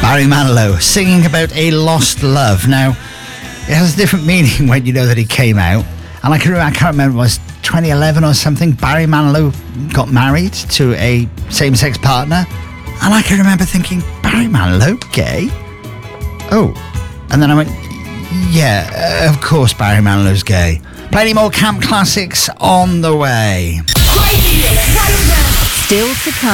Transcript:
Barry Manilow singing about a lost love. Now, it has a different meaning when you know that he came out. And I can't remember, it was 2011 or something. Barry Manilow got married to a same-sex partner. And I can remember thinking, Barry Manilow, gay? Oh. And then I went, yeah, of course Barry Manilow's gay. Plenty more camp classics on the way. Still to come.